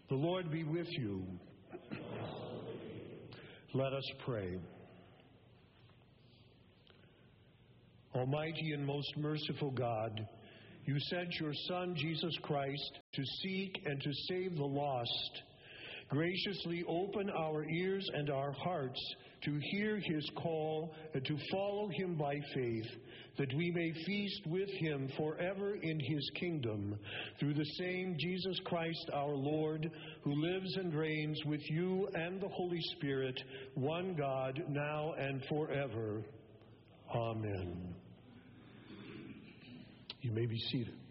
The Lord be with you. Let us pray. Almighty and most merciful God, you sent your Son, Jesus Christ, to seek and to save the lost. Graciously open our ears and our hearts to hear his call and to follow him by faith, that we may feast with him forever in his kingdom, through the same Jesus Christ our Lord, who lives and reigns with you and the Holy Spirit, one God, now and forever. Amen. You may be seated.